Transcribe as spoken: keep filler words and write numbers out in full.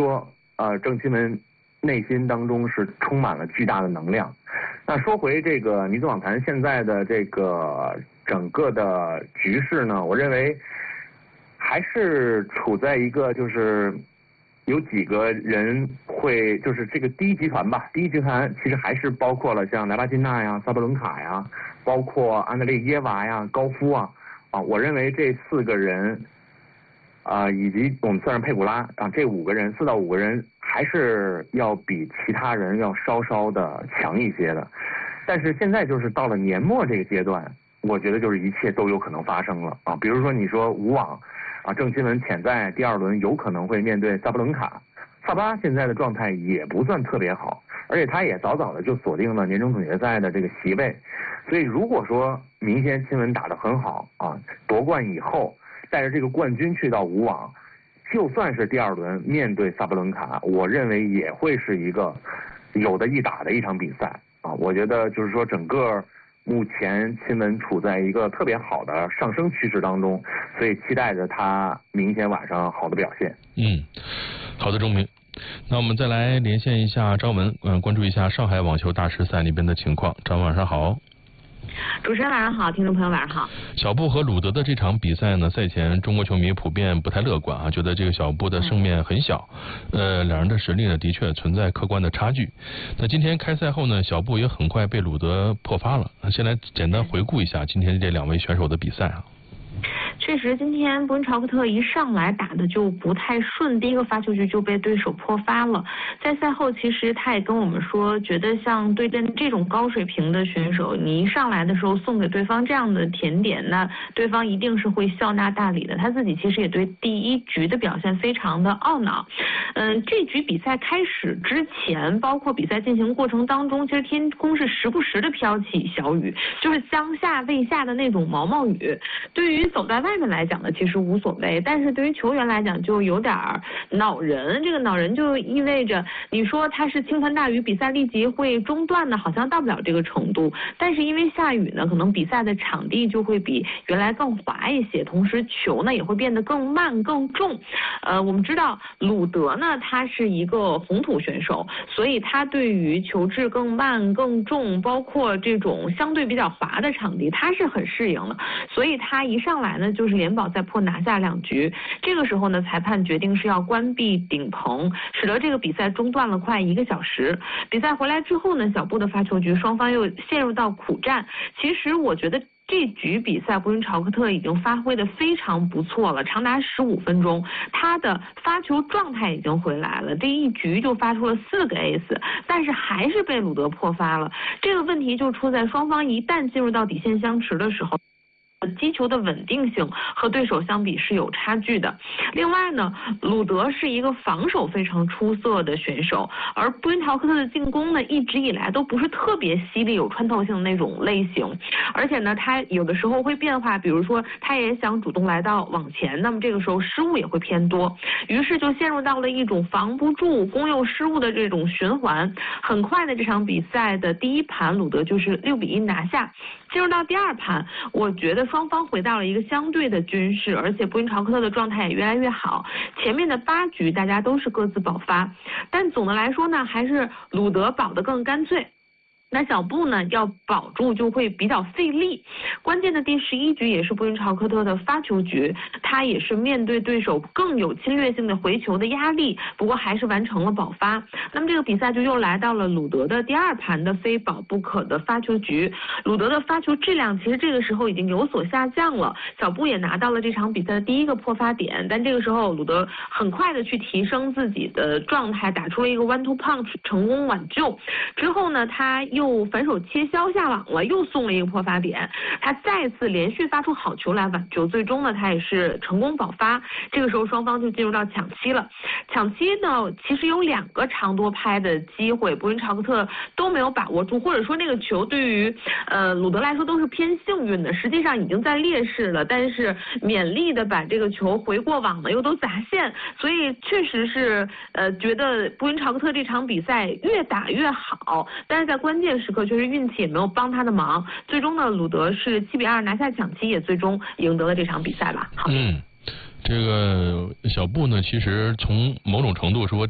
说，呃，郑钦文内心当中是充满了巨大的能量。那说回这个女子网坛现在的这个整个的局势呢，我认为还是处在一个就是有几个人会就是这个第一集团吧，第一集团其实还是包括了像莱巴金娜呀、萨布伦卡呀，包括安德烈耶娃呀、高夫啊啊，我认为这四个人啊、呃，以及我们算上佩古拉啊，这五个人四到五个人还是要比其他人要稍稍的强一些的。但是现在就是到了年末这个阶段，我觉得就是一切都有可能发生了啊。比如说你说无网啊，郑钦文潜在第二轮有可能会面对萨布伦卡，萨巴现在的状态也不算特别好，而且他也早早的就锁定了年终总决赛的这个席位。所以如果说明天钦文打得很好啊，夺冠以后带着这个冠军去到无网，就算是第二轮面对萨布伦卡，我认为也会是一个有的一打的一场比赛啊。我觉得就是说整个目前钦文处在一个特别好的上升趋势当中，所以期待着他明天晚上好的表现。 嗯，好的，钟明。那我们再来连线一下张文，嗯、呃，关注一下上海网球大师赛那边的情况。张文晚上好。 主持人晚上好，听众朋友晚上好。 小布和鲁德的这场比赛呢，赛前中国球迷普遍不太乐观啊，觉得这个小布的胜面很小，呃，两人的实力呢的确存在客观的差距。那今天开赛后呢，小布也很快被鲁德破发了。先来简单回顾一下今天这两位选手的比赛啊。 确实，今天布恩朝克特一上来打的就不太顺，第一个发球局就被对手破发了。在赛后，其实他也跟我们说，觉得像对阵这种高水平的选手，你一上来的时候送给对方这样的甜点，那对方一定是会笑纳大礼的。他自己其实也对第一局的表现非常的懊恼。嗯，这局比赛开始之前，包括比赛进行过程当中，其实天空是时不时的飘起小雨，就是将下未下的那种毛毛雨。对于走在外面来讲呢，其实无所谓，但是对于球员来讲就有点恼人。这个恼人就意味着，你说他是倾盆大雨，比赛立即会中断呢，好像到不了这个程度。但是因为下雨呢，可能比赛的场地就会比原来更滑一些，同时球呢也会变得更慢更重。呃，我们知道鲁德呢，他是一个红土选手，所以他对于球质更慢更重，包括这种相对比较滑的场地，他是很适应的。所以他一上来呢，就是连保再破拿下两局。这个时候呢，裁判决定是要关闭顶棚，使得这个比赛中断了快一个小时。比赛回来之后呢，小布的发球局双方又陷入到苦战。其实我觉得这局比赛布恩朝克特已经发挥得非常不错了，长达十五分钟，他的发球状态已经回来了，这一局就发出了四个 ace， 但是还是被鲁德破发了。这个问题就出在双方一旦进入到底线相持的时候，击球的稳定性和对手相比是有差距的。另外呢，鲁德是一个防守非常出色的选手，而布恩朝克特的进攻呢，一直以来都不是特别犀利有穿透性的那种类型，而且呢，他有的时候会变化，比如说他也想主动来到网前，那么这个时候失误也会偏多，于是就陷入到了一种防不住攻又失误的这种循环。很快的这场比赛的第一盘，鲁德就是六比一拿下。进入到第二盘，我觉得双方回到了一个相对的均势，而且布恩朝克特的状态也越来越好。前面的八局大家都是各自保发，但总的来说呢，还是鲁德保得更干脆。那小布呢，要保住就会比较费力。关键的第十一局也是布恩朝克特的发球局，他也是面对对手更有侵略性的回球的压力，不过还是完成了保发。那么这个比赛就又来到了鲁德的第二盘的非保不可的发球局。鲁德的发球质量其实这个时候已经有所下降了，小布也拿到了这场比赛的第一个破发点，但这个时候鲁德很快的去提升自己的状态，打出了一个 one two punch 成功挽救。之后呢，他又又反手切削下网了，又送了一个破发点，他再次连续发出好球来挽救，最终呢他也是成功保发。这个时候双方就进入到抢七了。抢七呢其实有两个长多拍的机会，布恩朝克特都没有把握住，或者说那个球对于呃鲁德来说都是偏幸运的，实际上已经在劣势了，但是勉力的把这个球回过网呢又都砸线，所以确实是呃觉得布恩朝克特这场比赛越打越好，但是在关键时刻确实运气也没有帮他的忙，最终呢鲁德是七比二拿下抢七，也最终赢得了这场比赛吧。好， 嗯，这个小布呢其实从某种程度说